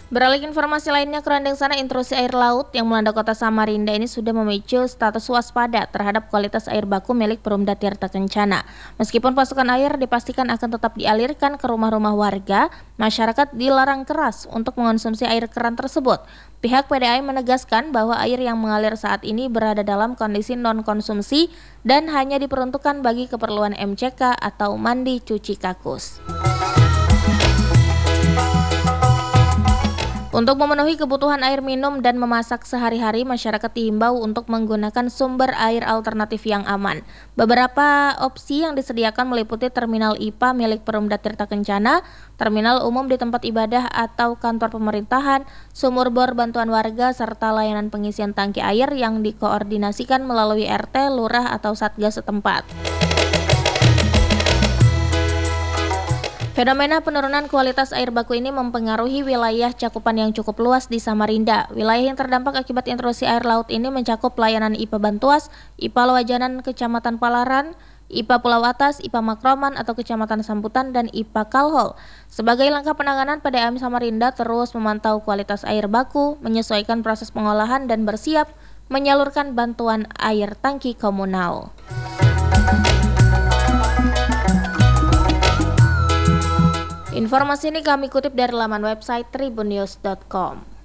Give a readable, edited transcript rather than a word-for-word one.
Beralih ke informasi lainnya, kerandeng sana intrusi air laut yang melanda kota Samarinda ini sudah memicu status waspada terhadap kualitas air baku milik Perumda Tirta Kencana. Meskipun pasokan air dipastikan akan tetap dialirkan ke rumah-rumah warga, masyarakat dilarang keras untuk mengonsumsi air keran tersebut. Pihak PDAM menegaskan bahwa air yang mengalir saat ini berada dalam kondisi non-konsumsi dan hanya diperuntukkan bagi keperluan MCK atau mandi cuci kakus. Untuk memenuhi kebutuhan air minum dan memasak sehari-hari, masyarakat dihimbau untuk menggunakan sumber air alternatif yang aman. Beberapa opsi yang disediakan meliputi terminal IPA milik Perumda Tirta Kencana, terminal umum di tempat ibadah atau kantor pemerintahan, sumur bor bantuan warga, serta layanan pengisian tangki air yang dikoordinasikan melalui RT, lurah, atau satgas setempat. Fenomena penurunan kualitas air baku ini mempengaruhi wilayah cakupan yang cukup luas di Samarinda. Wilayah yang terdampak akibat intrusi air laut ini mencakup layanan IPA Bantuas, IPA Loajanan Kecamatan Palaran, IPA Pulau Atas, IPA Makroman atau Kecamatan Samputan, dan IPA Kalhol. Sebagai langkah penanganan, PDAM Samarinda terus memantau kualitas air baku, menyesuaikan proses pengolahan, dan bersiap menyalurkan bantuan air tangki komunal. Informasi ini kami kutip dari laman website tribunnews.com.